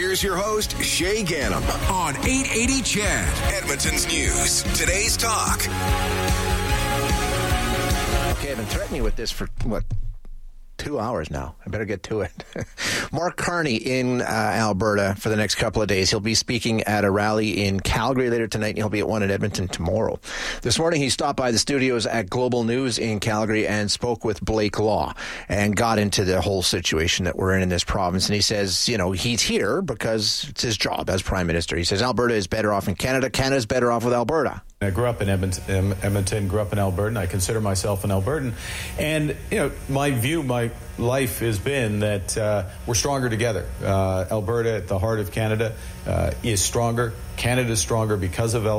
Here's your host, Shay Gannam, on 880 CHED, Edmonton's News. Today's Talk. Okay, I've been threatening you with this for, 2 hours now. I better get to it. Mark Carney in Alberta for the next couple of days. He'll be speaking at a rally in Calgary later tonight, and he'll be at one in Edmonton tomorrow. This morning, he stopped by the studios at Global News in Calgary and spoke with Blake Law and got into the whole situation that we're in this province. And he says, he's here because it's his job as Prime Minister. He says Alberta is better off in Canada. Canada's better off with Alberta. I grew up in Edmonton, grew up in Alberta, and I consider myself an Albertan. And, my view, my life has been that we're stronger together. Alberta, at the heart of Canada, is stronger. Canada is stronger because of Alberta.